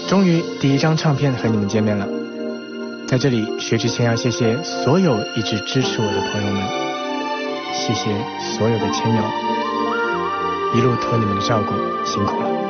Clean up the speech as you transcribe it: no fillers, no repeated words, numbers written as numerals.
终于第一张唱片和你们见面了。在这里，薛之谦要谢谢所有一直支持我的朋友们，谢谢所有的亲友，一路托你们的照顾，辛苦了。